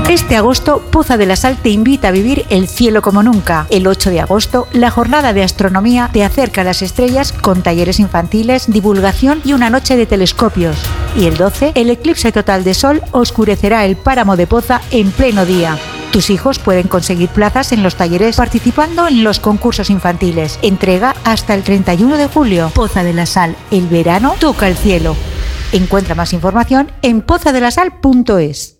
Este agosto, Poza de la Sal te invita a vivir el cielo como nunca. El 8 de agosto, la jornada de astronomía te acerca a las estrellas con talleres infantiles, divulgación y una noche de telescopios. Y el 12, el eclipse total de sol oscurecerá el páramo de Poza en pleno día. Tus hijos pueden conseguir plazas en los talleres participando en los concursos infantiles. Entrega hasta el 31 de julio. Poza de la Sal, el verano toca el cielo. Encuentra más información en pozadelasal.es.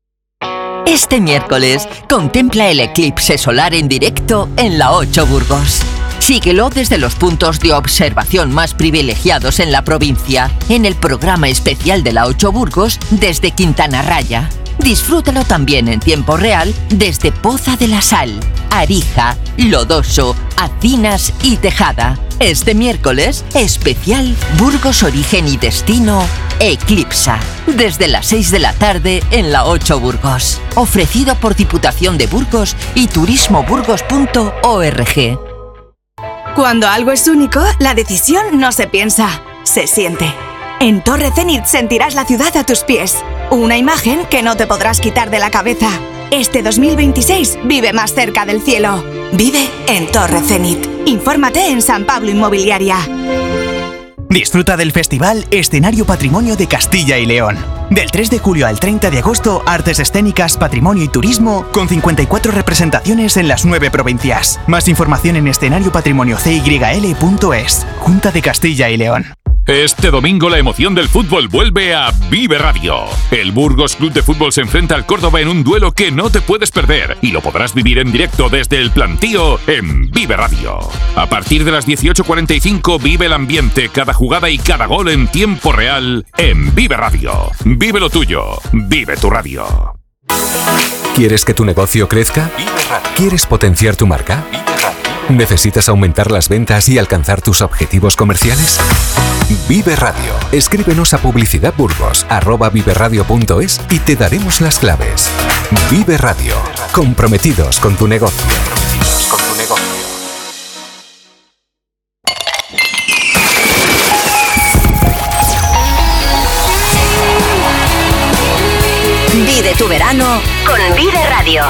Este miércoles contempla el eclipse solar en directo en la 8 Burgos. Síguelo desde los puntos de observación más privilegiados en la provincia, en el programa especial de la 8 Burgos desde Quintana Raya. Disfrútalo también en tiempo real desde Poza de la Sal, Arija, Lodoso, Acinas y Tejada. Este miércoles, especial Burgos Origen y Destino Eclipsa, desde las 6 de la tarde en la 8 Burgos. Ofrecido por Diputación de Burgos y turismoburgos.org. Cuando algo es único, la decisión no se piensa, se siente. En Torre Zenit sentirás la ciudad a tus pies. Una imagen que no te podrás quitar de la cabeza. Este 2026 vive más cerca del cielo. Vive en Torre Zenit. Infórmate en San Pablo Inmobiliaria. Disfruta del festival Escenario Patrimonio de Castilla y León. Del 3 de julio al 30 de agosto, artes escénicas, patrimonio y turismo, con 54 representaciones en las 9 provincias. Más información en escenariopatrimoniocyl.es. Junta de Castilla y León. Este domingo la emoción del fútbol vuelve a Vive Radio. El Burgos Club de Fútbol se enfrenta al Córdoba en un duelo que no te puedes perder y lo podrás vivir en directo desde el plantío en Vive Radio. A partir de las 18:45 vive el ambiente, cada jugada y cada gol en tiempo real en Vive Radio. Vive lo tuyo, vive tu radio. ¿Quieres que tu negocio crezca? ¿Quieres potenciar tu marca? ¿Necesitas aumentar las ventas y alcanzar tus objetivos comerciales? Vive Radio. Escríbenos a publicidadburgos@viveradio.es y te daremos las claves. Vive Radio. Comprometidos con tu negocio. Vive tu verano con Vive Radio.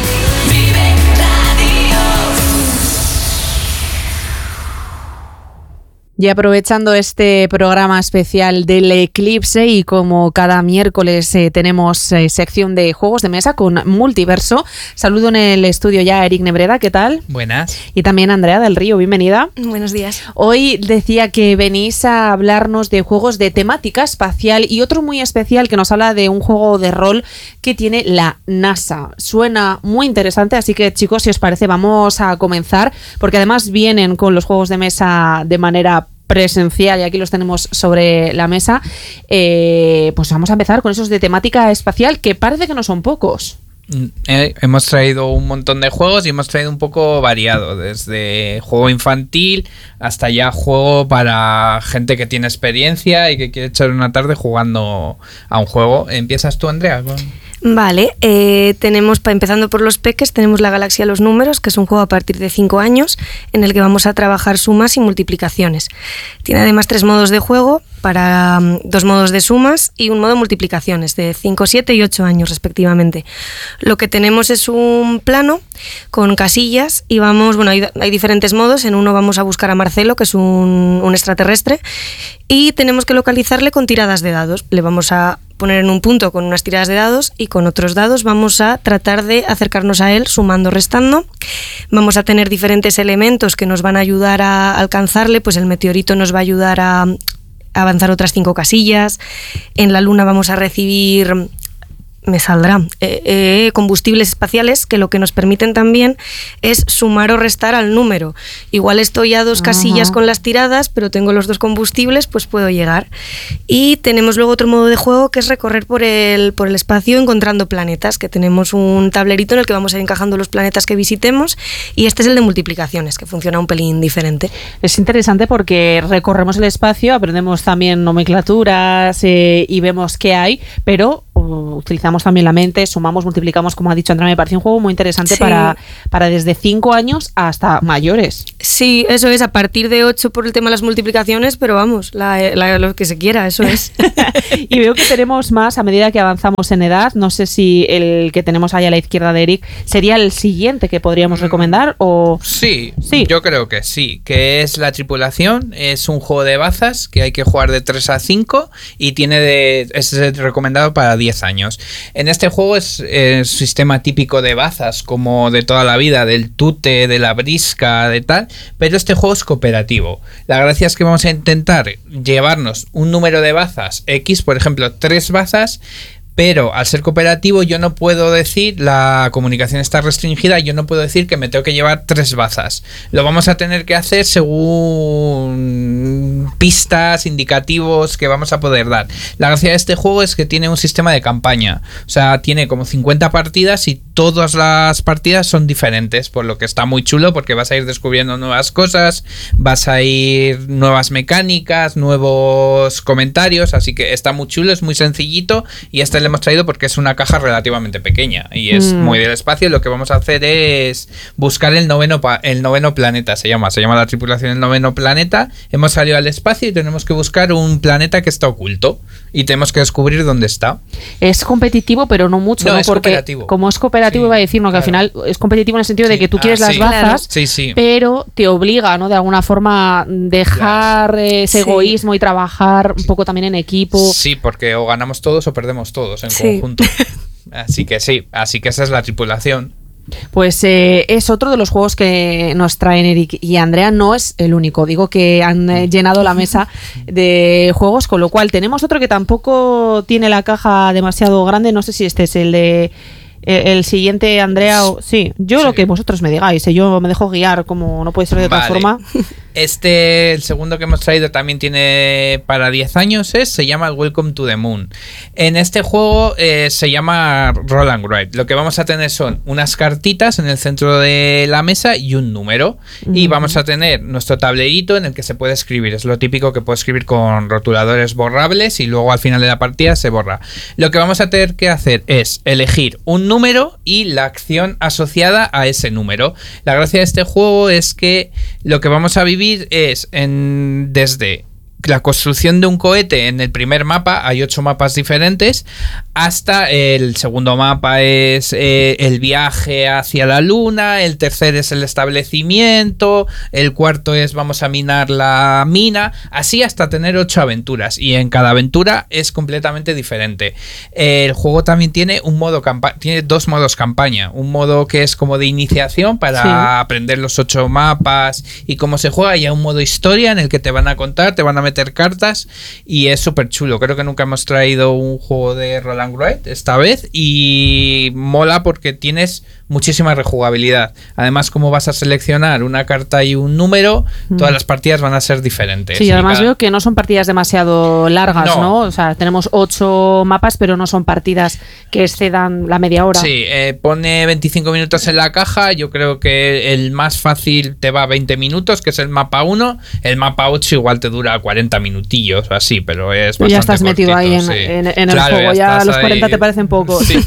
Y aprovechando este programa especial del eclipse y como cada miércoles tenemos sección de juegos de mesa con Multiverso, saludo en el estudio ya a Eric Nebreda, ¿qué tal? Buenas. Y también a Andrea del Río, bienvenida. Buenos días. Hoy decía que venís a hablarnos de juegos de temática espacial y otro muy especial que nos habla de un juego de rol que tiene la NASA. Suena muy interesante, así que chicos, si os parece vamos a comenzar, porque además vienen con los juegos de mesa de manera presencial y aquí los tenemos sobre la mesa. Pues vamos a empezar con esos de temática espacial que parece que no son pocos. Hemos traído un montón de juegos y hemos traído un poco variado, desde juego infantil hasta ya juego para gente que tiene experiencia y que quiere echar una tarde jugando a un juego. ¿Empiezas tú, Andrea? Vale, tenemos, empezando por los peques, tenemos la Galaxia de los Números, que es un juego a partir de 5 años en el que vamos a trabajar sumas y multiplicaciones. Tiene además 3 modos de juego, para 2 modos de sumas y un modo de multiplicaciones de 5, 7 y 8 años respectivamente. Lo que tenemos es un plano con casillas y vamos, bueno, hay diferentes modos. En uno vamos a buscar a Marcelo, que es un extraterrestre, y tenemos que localizarle con tiradas de dados. Le vamos a poner en un punto con unas tiradas de dados y con otros dados vamos a tratar de acercarnos a él sumando, restando. Vamos a tener diferentes elementos que nos van a ayudar a alcanzarle, pues el meteorito nos va a ayudar a avanzar otras 5 casillas. En la luna vamos a recibir, me saldrá, combustibles espaciales que lo que nos permiten también es sumar o restar al número. Igual estoy a 2 casillas con las tiradas, pero tengo los 2 combustibles, pues puedo llegar. Y tenemos luego otro modo de juego que es recorrer por el espacio encontrando planetas, que tenemos un tablerito en el que vamos a ir encajando los planetas que visitemos, y este es el de multiplicaciones, que funciona un pelín diferente. Es interesante porque recorremos el espacio, aprendemos también nomenclaturas y vemos qué hay, pero utilizamos también la mente, sumamos, multiplicamos, como ha dicho Andrea. Me parece un juego muy interesante para desde 5 años hasta mayores. Sí, eso es, a partir de 8 por el tema de las multiplicaciones, pero vamos, lo que se quiera, eso es. Y veo que tenemos más a medida que avanzamos en edad. No sé si el que tenemos ahí a la izquierda de Eric sería el siguiente que podríamos recomendar o... Sí, yo creo que sí, que es La Tripulación. Es un juego de bazas que hay que jugar de 3 a 5 y es recomendado para 10 años. En este juego es el sistema típico de bazas, como de toda la vida, del tute, de la brisca, de tal, pero este juego es cooperativo. La gracia es que vamos a intentar llevarnos un número de bazas X, por ejemplo, 3 bazas, pero al ser cooperativo yo no puedo decir, la comunicación está restringida, yo no puedo decir que me tengo que llevar 3 bazas. Lo vamos a tener que hacer según pistas, indicativos que vamos a poder dar. La gracia de este juego es que tiene un sistema de campaña. O sea, tiene como 50 partidas y todas las partidas son diferentes, por lo que está muy chulo porque vas a ir descubriendo nuevas cosas, vas a ir nuevas mecánicas, nuevos comentarios, así que está muy chulo, es muy sencillito y le hemos traído porque es una caja relativamente pequeña y es muy del espacio. Lo que vamos a hacer es buscar el noveno planeta, se llama La Tripulación el noveno planeta. Hemos salido al espacio y tenemos que buscar un planeta que está oculto y tenemos que descubrir dónde está. Es competitivo, pero no mucho, ¿no? Es porque cooperativo. Como es cooperativo, iba a decir, ¿no? Que al final es competitivo en el sentido de que tú quieres las bazas, pero te obliga, ¿no? De alguna forma dejar ese egoísmo y trabajar un poco también en equipo. Sí, porque o ganamos todos o perdemos todos en conjunto. Así que esa es La Tripulación. Pues es otro de los juegos que nos traen Eric y Andrea. No es el único, digo que han llenado la mesa de juegos, con lo cual tenemos otro que tampoco tiene la caja demasiado grande. No sé si este es el de el siguiente, Andrea. Lo que vosotros me digáis, yo me dejo guiar, como no puede ser de otra forma. El segundo que hemos traído también tiene para 10 años, se llama Welcome to the Moon. En este juego se llama Roll and Write. Lo que vamos a tener son unas cartitas en el centro de la mesa y un número. Y vamos a tener nuestro tablerito en el que se puede escribir. Es lo típico que puedo escribir con rotuladores borrables y luego al final de la partida se borra. Lo que vamos a tener que hacer es elegir un número y la acción asociada a ese número. La gracia de este juego es que lo que vamos a vivir es desde la construcción de un cohete en el primer mapa, hay 8 mapas diferentes, hasta el segundo mapa es el viaje hacia la luna, el tercer es el establecimiento, el cuarto es vamos a minar la mina, así hasta tener 8 aventuras, y en cada aventura es completamente diferente. El juego también tiene tiene 2 modos campaña, un modo que es como de iniciación para aprender los 8 mapas y cómo se juega, y hay un modo historia en el que te van a contar, te van a meter cartas y es súper chulo. Creo que nunca hemos traído un juego de Roll and Write esta vez y mola porque tienes muchísima rejugabilidad. Además, como vas a seleccionar una carta y un número, todas las partidas van a ser diferentes. Sí, además veo que no son partidas demasiado largas, ¿no? O sea, tenemos 8 mapas, pero no son partidas que excedan la media hora. Sí, pone 25 minutos en la caja. Yo creo que el más fácil te va a 20 minutos, que es el mapa 1. El mapa 8 igual te dura 40 minutillos o así, pero es bastante ya estás cortito, metido ahí en el juego, ya los 40 ahí te parecen poco. Sí.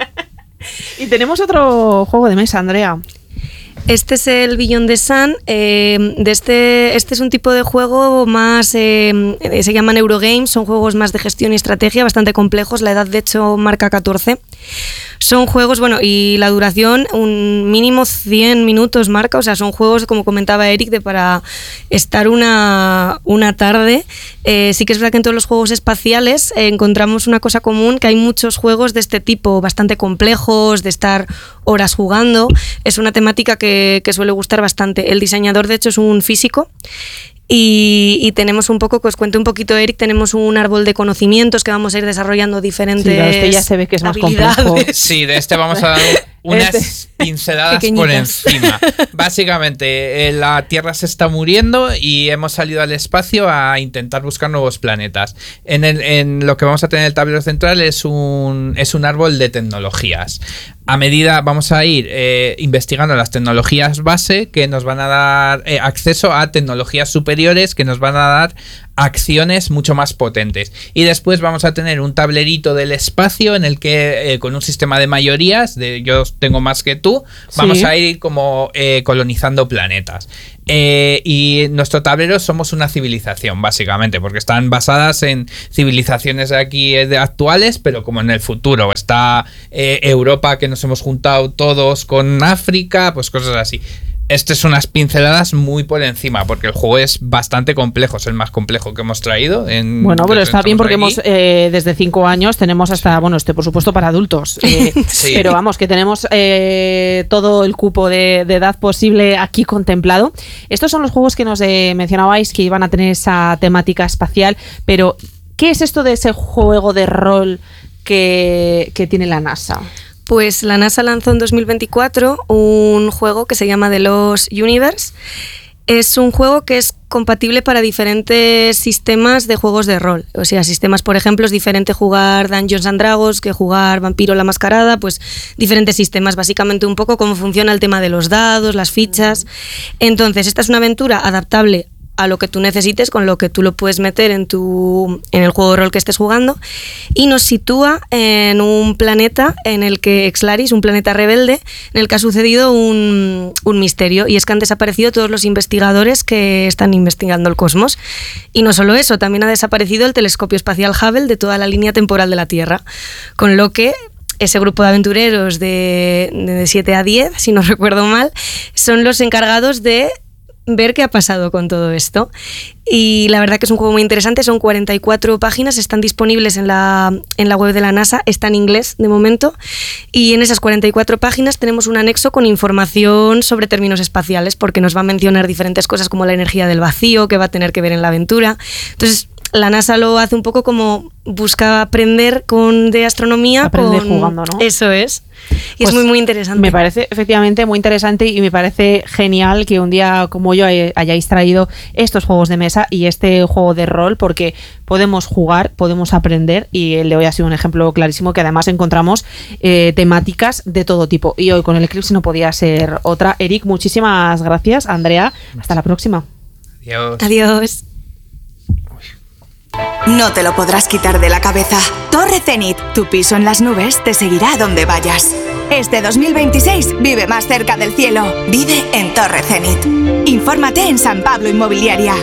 Y tenemos otro juego de mesa, Andrea. Este es el Beyond the Sun. Este es un tipo de juego más, se llaman Eurogames, son juegos más de gestión y estrategia, bastante complejos. La edad de hecho marca 14. Son juegos, y la duración un mínimo 100 minutos marca, o sea, son juegos, como comentaba Eric, para estar una tarde. Sí que es verdad que en todos los juegos espaciales encontramos una cosa común, que hay muchos juegos de este tipo, bastante complejos, de estar horas jugando. Es una temática que suele gustar bastante. El diseñador, de hecho, es un físico. Y tenemos un poco, que os cuente un poquito, Eric, tenemos un árbol de conocimientos que vamos a ir desarrollando diferentes este ya se ve que es más complejo. Sí, de este vamos a dar unas pinceladas por encima. Básicamente, la Tierra se está muriendo y hemos salido al espacio a intentar buscar nuevos planetas. En lo que vamos a tener en el tablero central es un árbol de tecnologías. a medida vamos a ir investigando las tecnologías base que nos van a dar acceso a tecnologías superiores que nos van a dar acciones mucho más potentes. Y después vamos a tener un tablerito del espacio en el que con un sistema de mayorías, de yo tengo más que tú, vamos a ir como colonizando planetas. Y nuestro tablero somos una civilización, básicamente, porque están basadas en civilizaciones de aquí actuales, pero como en el futuro. Está Europa, que nos hemos juntado todos con África, pues cosas así. Estas son unas pinceladas muy por encima, porque el juego es bastante complejo, es el más complejo que hemos traído. Bueno, pero está bien porque hemos desde 5 años tenemos hasta, bueno, por supuesto para adultos, pero vamos, que tenemos todo el cupo de edad posible aquí contemplado. Estos son los juegos que nos mencionabais que iban a tener esa temática espacial, pero ¿qué es esto de ese juego de rol que tiene la NASA? Pues la NASA lanzó en 2024 un juego que se llama The Lost Universe. Es un juego que es compatible para diferentes sistemas de juegos de rol. O sea, sistemas, por ejemplo, es diferente jugar Dungeons and Dragons que jugar Vampiro la Mascarada, pues diferentes sistemas, básicamente un poco cómo funciona el tema de los dados, las fichas. Entonces, esta es una aventura adaptable a lo que tú necesites, con lo que tú lo puedes meter en el juego de rol que estés jugando, y nos sitúa en un planeta en el que Exlaris, un planeta rebelde, en el que ha sucedido un misterio, y es que han desaparecido todos los investigadores que están investigando el cosmos. Y no solo eso, también ha desaparecido el telescopio espacial Hubble de toda la línea temporal de la Tierra, con lo que ese grupo de aventureros de 7 a 10, si no recuerdo mal, son los encargados de ver qué ha pasado con todo esto. Y la verdad que es un juego muy interesante. Son 44 páginas, están disponibles en la web de la NASA, está en inglés de momento, y en esas 44 páginas tenemos un anexo con información sobre términos espaciales, porque nos va a mencionar diferentes cosas como la energía del vacío, que va a tener que ver en la aventura. Entonces la NASA lo hace un poco como busca aprender de astronomía. Aprender jugando, ¿no? Eso es. Y pues es muy, muy interesante. Me parece efectivamente muy interesante, y me parece genial que un día como yo hayáis traído estos juegos de mesa y este juego de rol, porque podemos jugar, podemos aprender, y el de hoy ha sido un ejemplo clarísimo, que además encontramos temáticas de todo tipo, y hoy con el Eclipse no podía ser otra. Eric, muchísimas gracias. Andrea, hasta la próxima. Adiós. Adiós. No te lo podrás quitar de la cabeza. Torre Zenit, tu piso en las nubes, te seguirá a donde vayas. Este 2026 vive más cerca del cielo. Vive en Torre Zenit. Infórmate en San Pablo Inmobiliaria.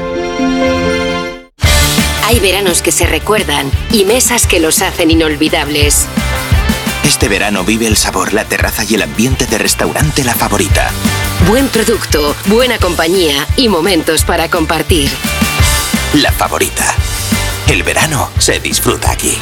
Hay veranos que se recuerdan y mesas que los hacen inolvidables. Este verano vive el sabor, la terraza y el ambiente de restaurante La Favorita. Buen producto, buena compañía y momentos para compartir. La Favorita. El verano se disfruta aquí.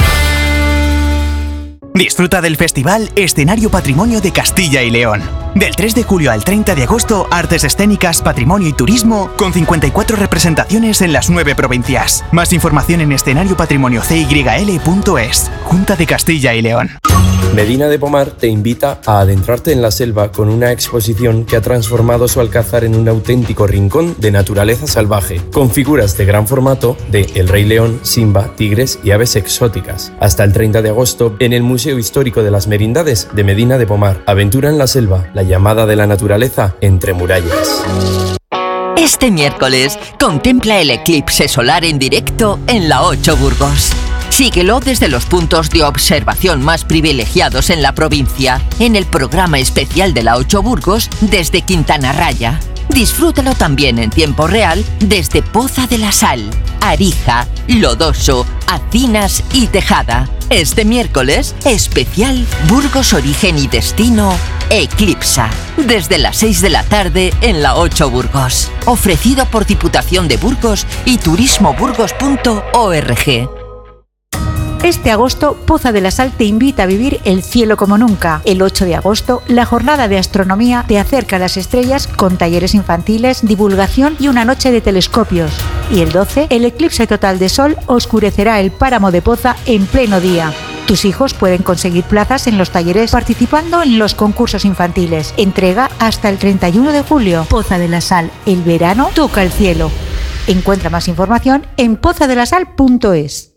Disfruta del festival Escenario Patrimonio de Castilla y León. Del 3 de julio al 30 de agosto, artes escénicas, patrimonio y turismo, con 54 representaciones en las 9 provincias. Más información en escenariopatrimoniocyl.es. Junta de Castilla y León. Medina de Pomar te invita a adentrarte en la selva con una exposición que ha transformado su alcázar en un auténtico rincón de naturaleza salvaje, con figuras de gran formato de El Rey León, Simba, tigres y aves exóticas. Hasta el 30 de agosto en el Museo Histórico de las Merindades de Medina de Pomar. Aventura en la selva, la llamada de la naturaleza entre murallas. Este miércoles contempla el eclipse solar en directo en la 8 Burgos. Síguelo desde los puntos de observación más privilegiados en la provincia, en el programa especial de la 8 Burgos desde Quintana Raya. Disfrútalo también en tiempo real desde Poza de la Sal, Arija, Lodoso, Acinas y Tejada. Este miércoles, especial Burgos Origen y Destino Eclipsa, desde las 6 de la tarde en la 8 Burgos. Ofrecido por Diputación de Burgos y turismoburgos.org. Este agosto, Poza de la Sal te invita a vivir el cielo como nunca. El 8 de agosto, la jornada de astronomía te acerca a las estrellas con talleres infantiles, divulgación y una noche de telescopios. Y el 12, el eclipse total de sol oscurecerá el páramo de Poza en pleno día. Tus hijos pueden conseguir plazas en los talleres participando en los concursos infantiles. Entrega hasta el 31 de julio. Poza de la Sal, el verano toca el cielo. Encuentra más información en pozadelasal.es.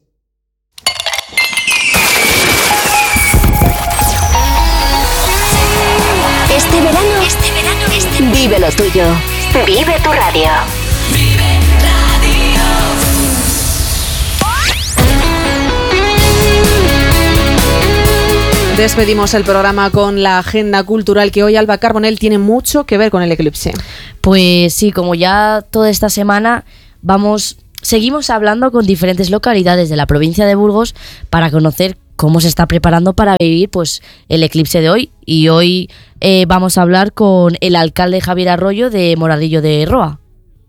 Vive lo tuyo. Vive tu radio. Despedimos el programa con la agenda cultural que hoy Alba Carbonell tiene mucho que ver con el eclipse. Pues sí, como ya toda esta semana seguimos hablando con diferentes localidades de la provincia de Burgos para conocer cómo se está preparando para vivir pues el eclipse de hoy. Y hoy vamos a hablar con el alcalde Javier Arroyo de Moradillo de Roa.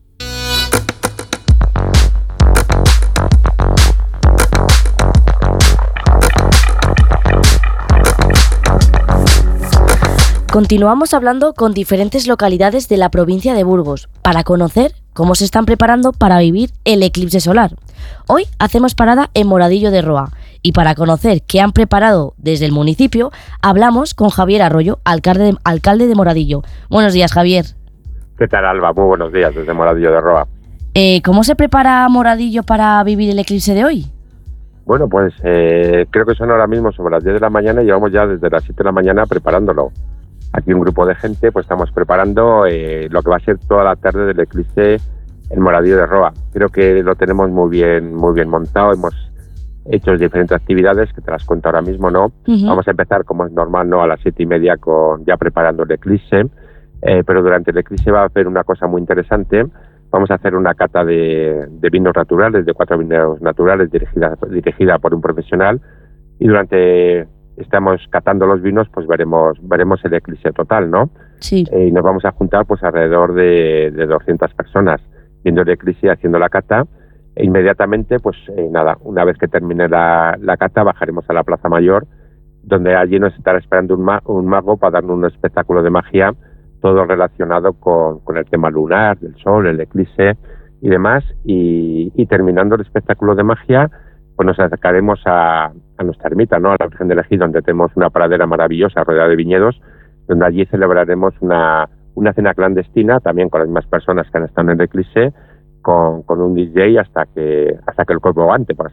Continuamos hablando con diferentes localidades de la provincia de Burgos para conocer cómo se están preparando para vivir el eclipse solar. Hoy hacemos parada en Moradillo de Roa y para conocer qué han preparado desde el municipio hablamos con Javier Arroyo, alcalde de Moradillo. Buenos días, Javier. ¿Qué tal, Alba? Muy buenos días desde Moradillo de Roa. ¿Cómo se prepara Moradillo para vivir el eclipse de hoy? Bueno, pues creo que son ahora mismo sobre las 10 de la mañana y llevamos ya desde las 7 de la mañana preparándolo. Aquí un grupo de gente, pues estamos preparando lo que va a ser toda la tarde del eclipse en Moradillo de Roa. Creo que lo tenemos muy bien montado. Hemos hecho diferentes actividades que te las cuento ahora mismo, ¿no? Uh-huh. Vamos a empezar, como es normal, ¿no? A las 7:30 ya preparando el eclipse. Pero durante el eclipse va a hacer una cosa muy interesante. Vamos a hacer una cata de vinos naturales, de 4 vinos naturales dirigida por un profesional. Y durante estamos catando los vinos, pues veremos el eclipse total, ¿no? Sí. Y nos vamos a juntar pues alrededor de 200 personas viendo el eclipse y haciendo la cata. E inmediatamente, pues una vez que termine la cata, bajaremos a la Plaza Mayor, donde allí nos estará esperando un mago para darnos un espectáculo de magia, todo relacionado con el tema lunar, del sol, el eclipse y demás. Y terminando el espectáculo de magia, pues nos acercaremos a nuestra ermita, ¿no? A la Virgen del Ejido, donde tenemos una pradera maravillosa rodeada de viñedos, donde allí celebraremos una cena clandestina, también con las mismas personas que han estado en el eclipse, con un DJ hasta que el cuerpo aguante, por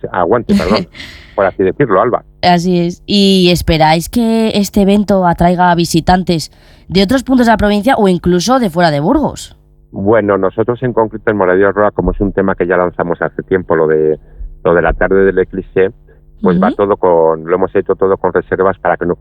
así decirlo, Alba. Así es. ¿Y esperáis que este evento atraiga a visitantes de otros puntos de la provincia o incluso de fuera de Burgos? Bueno, nosotros en concreto en Moradillo de Roa, como es un tema que ya lanzamos hace tiempo, lo de la tarde del eclipse, pues va todo lo hemos hecho todo con reservas para que no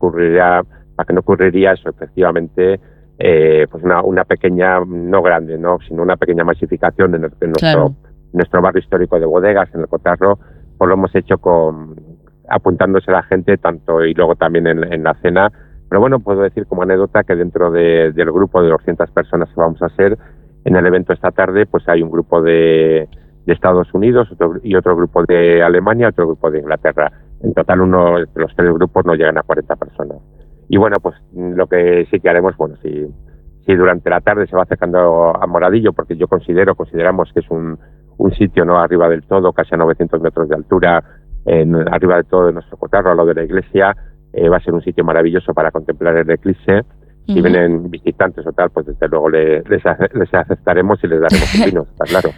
ocurriría eso, efectivamente, pues una pequeña, no grande, no, sino una pequeña masificación en nuestro barrio histórico de Bodegas, en el Cotarro, pues lo hemos hecho apuntándose a la gente tanto y luego también en la cena. Pero bueno, puedo decir como anécdota que dentro del grupo de 200 personas que vamos a ser en el evento esta tarde, pues hay un grupo de Estados Unidos y otro grupo de Alemania, otro grupo de Inglaterra. En total los 3 grupos no llegan a 40 personas. Y bueno, pues lo que sí que haremos, bueno, si durante la tarde se va acercando a Moradillo, porque consideramos que es un sitio no arriba del todo, casi a 900 metros de altura, arriba del todo de nuestro Cotarro, al lado de la iglesia, va a ser un sitio maravilloso para contemplar el eclipse. Si vienen visitantes o tal, pues desde luego les aceptaremos y les daremos un vino, está claro.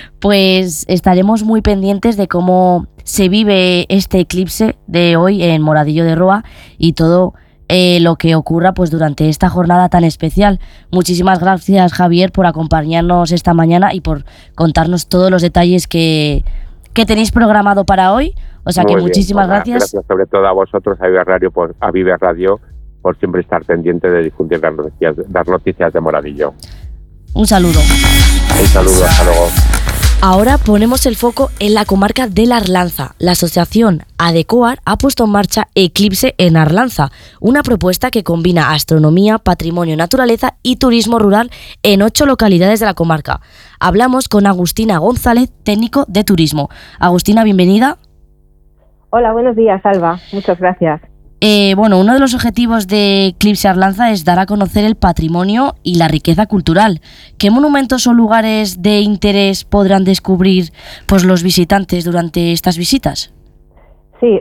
Pues estaremos muy pendientes de cómo se vive este eclipse de hoy en Moradillo de Roa y todo lo que ocurra pues durante esta jornada tan especial. Muchísimas gracias, Javier, por acompañarnos esta mañana y por contarnos todos los detalles que tenéis programado para hoy. O sea, muy que bien, muchísimas gracias. Gracias sobre todo a vosotros, a Vive Radio, por siempre estar pendiente de difundir las noticias de Moradillo. Un saludo. Un saludo, hasta luego. Ahora ponemos el foco en la comarca de la Arlanza. La asociación Adecoar ha puesto en marcha Eclipse en Arlanza, una propuesta que combina astronomía, patrimonio, naturaleza y turismo rural en 8 localidades de la comarca. Hablamos con Agustina González, técnico de turismo. Agustina, bienvenida. Hola, buenos días, Alba. Muchas gracias. Uno de los objetivos de Eclipse Arlanza es dar a conocer el patrimonio y la riqueza cultural. ¿Qué monumentos o lugares de interés podrán descubrir pues los visitantes durante estas visitas? Sí,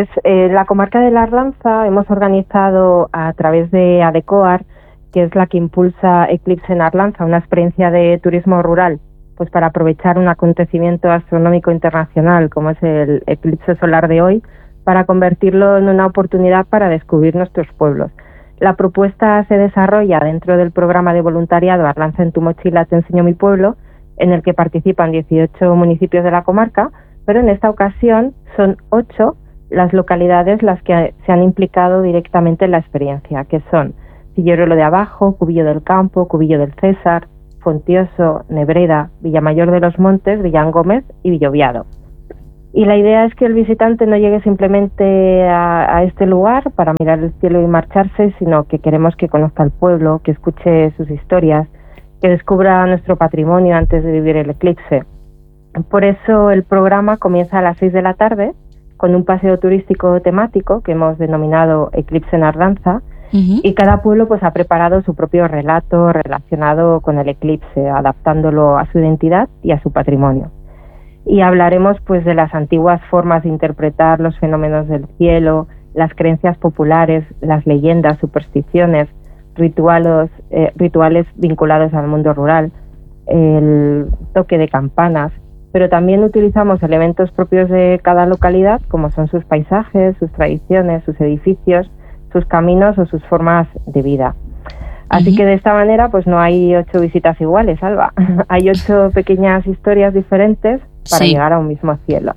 la comarca de la Arlanza hemos organizado a través de Adecoar, que es la que impulsa Eclipse en Arlanza, una experiencia de turismo rural, pues para aprovechar un acontecimiento astronómico internacional como es el eclipse solar de hoy, para convertirlo en una oportunidad para descubrir nuestros pueblos. La propuesta se desarrolla dentro del programa de voluntariado Arlanza en tu mochila, te enseño mi pueblo, en el que participan 18 municipios de la comarca, pero en esta ocasión son 8 las localidades las que se han implicado directamente en la experiencia, que son Cillorolo de Abajo, Cubillo del Campo, Cubillo del César, Fontioso, Nebreda, Villamayor de los Montes, Villán Gómez y Villoviado. Y la idea es que el visitante no llegue simplemente a este lugar para mirar el cielo y marcharse, sino que queremos que conozca el pueblo, que escuche sus historias, que descubra nuestro patrimonio antes de vivir el eclipse. Por eso el programa comienza a las 6 de la tarde con un paseo turístico temático que hemos denominado Eclipse en Arlanza, y cada pueblo pues ha preparado su propio relato relacionado con el eclipse, adaptándolo a su identidad y a su patrimonio. Y hablaremos pues de las antiguas formas de interpretar los fenómenos del cielo, las creencias populares, las leyendas, supersticiones, rituales vinculados al mundo rural, el toque de campanas, pero también utilizamos elementos propios de cada localidad, como son sus paisajes, sus tradiciones, sus edificios, sus caminos o sus formas de vida. Así que de esta manera pues no hay 8 visitas iguales, Alba. Hay 8 pequeñas historias diferentes para llegar a un mismo cielo.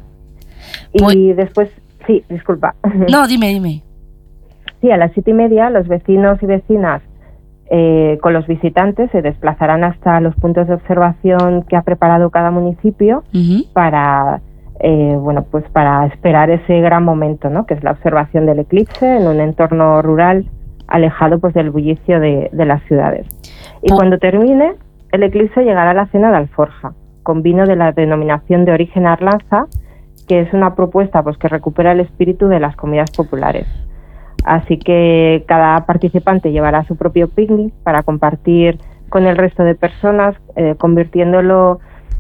Y después, sí, disculpa. No, dime. Sí, a las 7:30 los vecinos y vecinas con los visitantes se desplazarán hasta los puntos de observación que ha preparado cada municipio para para esperar ese gran momento, ¿no? Que es la observación del eclipse en un entorno rural alejado pues del bullicio de las ciudades. Y cuando termine, el eclipse llegará a la cena de alforja, con vino de la denominación de origen Arlanza, que es una propuesta pues que recupera el espíritu de las comidas populares. Así que cada participante llevará su propio picnic para compartir con el resto de personas, convirtiéndolo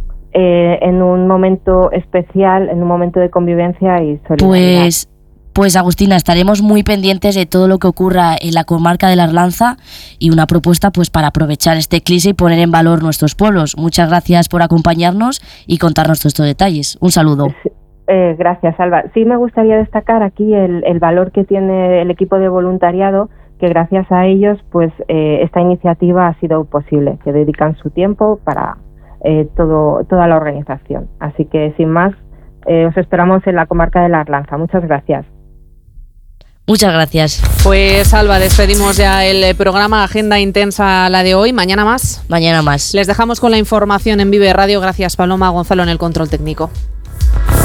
en un momento especial, en un momento de convivencia y solidaridad. Pues Agustina, estaremos muy pendientes de todo lo que ocurra en la comarca de la Arlanza y una propuesta pues para aprovechar este eclipse y poner en valor nuestros pueblos. Muchas gracias por acompañarnos y contarnos todos estos detalles. Un saludo. Gracias, Alba. Sí, me gustaría destacar aquí el valor que tiene el equipo de voluntariado, que gracias a ellos pues esta iniciativa ha sido posible, que dedican su tiempo para toda la organización. Así que sin más, os esperamos en la comarca de la Arlanza. Muchas gracias. Muchas gracias. Pues Alba, despedimos ya el programa. Agenda intensa la de hoy. Mañana más. Mañana más. Les dejamos con la información en Vive Radio. Gracias, Paloma. Gonzalo en el control técnico.